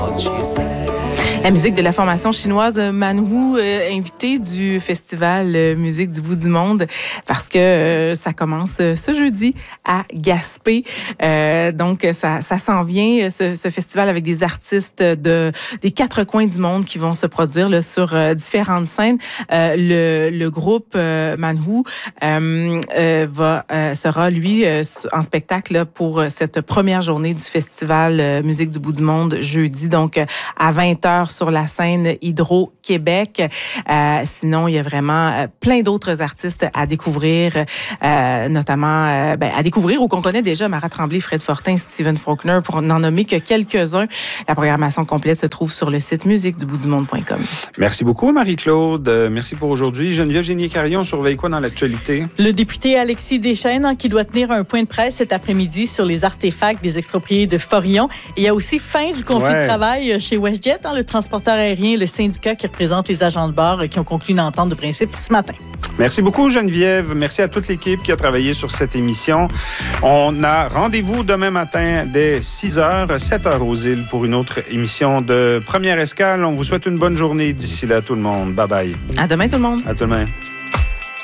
La musique de la formation chinoise Manhu, invitée du festival Musique du bout du monde, parce que ça commence ce jeudi à Gaspé. Donc, ça s'en vient, ce festival, avec des artistes des quatre coins du monde qui vont se produire là, sur différentes scènes. Le groupe Manhu sera, lui, en spectacle là, pour cette première journée du festival Musique du bout du monde, jeudi, donc à 20h sur la scène Hydro-Québec. Sinon, il y a vraiment plein d'autres artistes à découvrir, notamment à découvrir ou qu'on connaît déjà, Mara Tremblay, Fred Fortin, Stephen Faulkner, pour n'en nommer que quelques-uns. La programmation complète se trouve sur le site musiqueduboutdumonde.com. Merci beaucoup, Marie-Claude. Merci pour aujourd'hui. Geneviève Génier-Carillon surveille quoi dans l'actualité? Le député Alexis Deschênes qui doit tenir un point de presse cet après-midi sur les artefacts des expropriés de Forillon. Et il y a aussi fin du conflit de travail chez WestJet, le transporteur aérien, le syndicat qui représente les agents de bord qui ont conclu une entente de principe ce matin. Merci beaucoup, Geneviève. Merci à toute l'équipe qui a travaillé sur cette émission. On a rendez-vous demain matin dès 6h, 7h aux îles pour une autre émission de Première Escale. On vous souhaite une bonne journée d'ici là, tout le monde. Bye bye. À demain, tout le monde. À demain.